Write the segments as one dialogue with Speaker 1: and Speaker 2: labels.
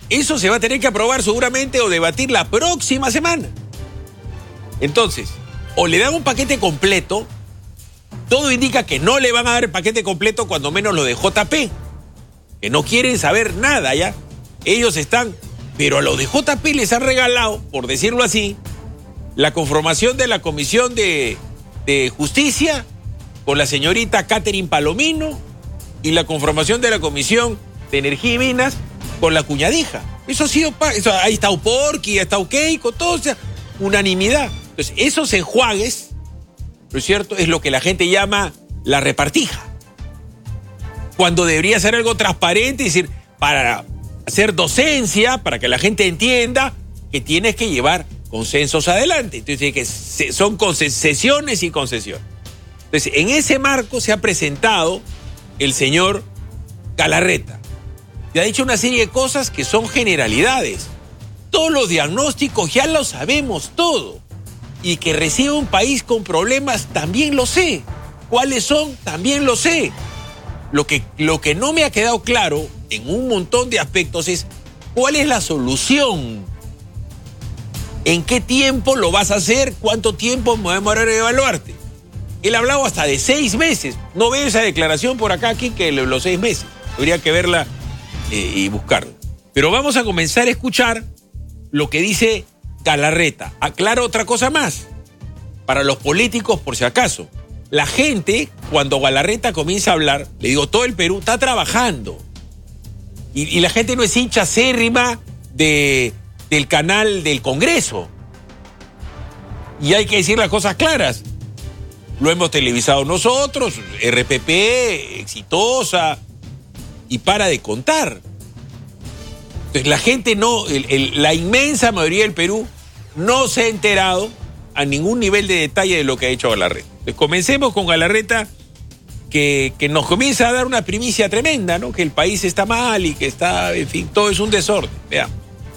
Speaker 1: Eso se va a tener que aprobar seguramente o debatir la próxima semana. Entonces, o le dan un paquete completo, todo indica que no le van a dar el paquete completo, cuando menos lo de JP, que no quieren saber nada ya. Ellos están, pero a los de JP les han regalado, por decirlo así, la conformación de la Comisión de Justicia con la señorita Catherine Palomino y la conformación de la Comisión de Energía y Minas con la cuñadija. Eso ha sido, ahí está Uporqui, está Keiko, todo, o sea, unanimidad. Entonces, esos enjuagues, ¿no es cierto?, es lo que la gente llama la repartija. Cuando debería ser algo transparente, es decir, para hacer docencia, para que la gente entienda que tienes que llevar consensos adelante. Entonces, que son concesiones y concesiones. Entonces, en ese marco se ha presentado el señor Galarreta. Y ha dicho una serie de cosas que son generalidades. Todos los diagnósticos ya lo sabemos todo. Y que recibe un país con problemas también lo sé. ¿Cuáles son? También lo sé. Lo que no me ha quedado claro en un montón de aspectos es cuál es la solución. ¿En qué tiempo lo vas a hacer? ¿Cuánto tiempo me va a demorar en evaluarte? Él ha hablado hasta de 6 meses. No veo esa declaración por acá, aquí, que los 6 meses. Habría que verla y buscarla. Pero vamos a comenzar a escuchar lo que dice Galarreta. Aclaro otra cosa más. Para los políticos, por si acaso. La gente, cuando Galarreta comienza a hablar, le digo, todo el Perú está trabajando. Y la gente no es hincha acérrima del canal del Congreso. Y hay que decir las cosas claras. Lo hemos televisado nosotros, RPP, exitosa, y para de contar. Entonces la gente no, la inmensa mayoría del Perú no se ha enterado a ningún nivel de detalle de lo que ha hecho Galarreta. Entonces comencemos con Galarreta, que nos comienza a dar una primicia tremenda, ¿no? Que el país está mal y que está, en fin, todo es un desorden. Veamos.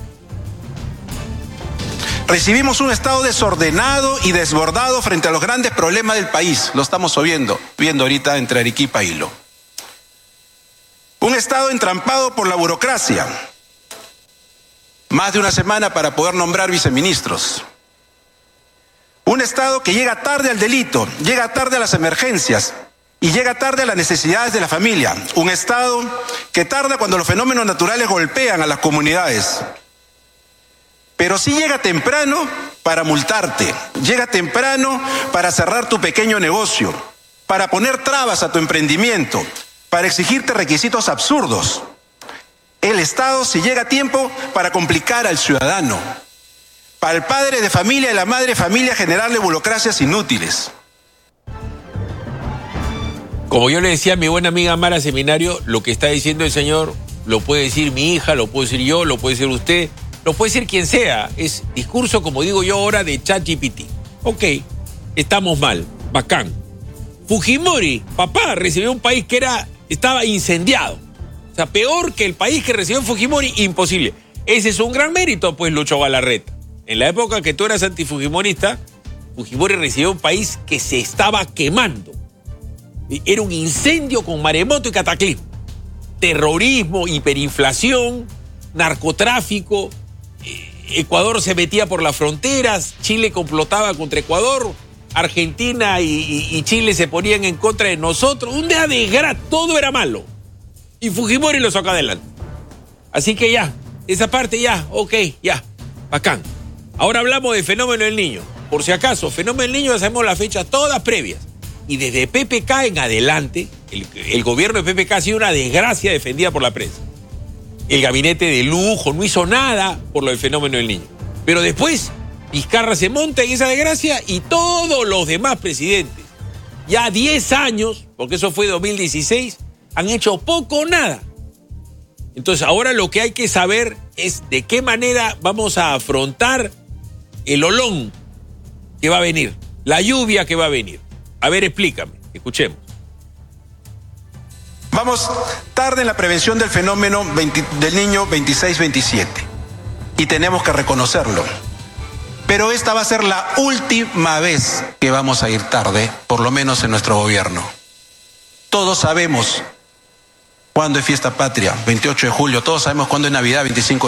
Speaker 2: Recibimos un Estado desordenado y desbordado frente a los grandes problemas del país. Lo estamos viendo ahorita entre Arequipa y Hilo. Un Estado entrampado por la burocracia. Más de una semana para poder nombrar viceministros. Un Estado que llega tarde al delito, llega tarde a las emergencias y llega tarde a las necesidades de la familia. Un Estado que tarda cuando los fenómenos naturales golpean a las comunidades. Pero sí llega temprano para multarte, llega temprano para cerrar tu pequeño negocio, para poner trabas a tu emprendimiento, para exigirte requisitos absurdos. El Estado sí llega a tiempo para complicar al ciudadano, para el padre de familia y la madre de familia generarle burocracias inútiles.
Speaker 1: Como yo le decía a mi buena amiga Mara Seminario, lo que está diciendo el señor lo puede decir mi hija, lo puedo decir yo, lo puede decir usted, lo puede decir quien sea. Es discurso, como digo yo ahora, de ChatGPT. Ok, estamos mal, bacán. Fujimori, papá, recibió un país que estaba incendiado. O sea, peor que el país que recibió Fujimori, imposible. Ese es un gran mérito, pues, Lucho Galarreta. En la época que tú eras antifujimorista, Fujimori recibió un país que se estaba quemando. Era un incendio con maremoto y cataclismo. Terrorismo, hiperinflación, narcotráfico. Ecuador se metía por las fronteras, Chile complotaba contra Ecuador, Argentina y Chile se ponían en contra de nosotros. Un día de desgracia, todo era malo. Y Fujimori lo sacó adelante. Así que ya, esa parte ya, ok, ya, bacán. Ahora hablamos del fenómeno del Niño. Por si acaso, fenómeno del Niño, hacemos las fechas todas previas. Y desde PPK en adelante, el gobierno de PPK ha sido una desgracia defendida por la prensa. El gabinete de lujo no hizo nada por lo del fenómeno del Niño. Pero después, Vizcarra se monta en esa desgracia y todos los demás presidentes, ya 10 años, porque eso fue 2016, han hecho poco o nada. Entonces ahora lo que hay que saber es de qué manera vamos a afrontar el olón que va a venir, la lluvia que va a venir. A ver, explícame, escuchemos.
Speaker 2: Vamos tarde en la prevención del fenómeno del Niño 26-27 y tenemos que reconocerlo. Pero esta va a ser la última vez que vamos a ir tarde, por lo menos en nuestro gobierno. Todos sabemos cuándo es fiesta patria, 28 de julio, todos sabemos cuándo es Navidad, 25 de